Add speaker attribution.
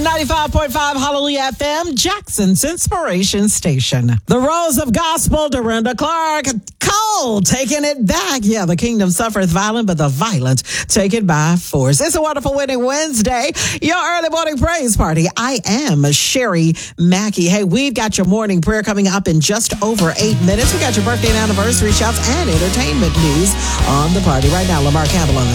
Speaker 1: 95.5 Hallelujah FM, Jackson's Inspiration Station. The Rose of Gospel, Dorinda Clark, Cole, taking it back. Yeah, the kingdom suffereth violent, but the violent take it by force. It's a wonderful winning Wednesday. Your early morning praise party. I am Sherry Mackey. Hey, we've got your morning prayer coming up in just over 8 minutes. We got your birthday and anniversary shouts and entertainment news on the party. Right now, Lamar Campbell on the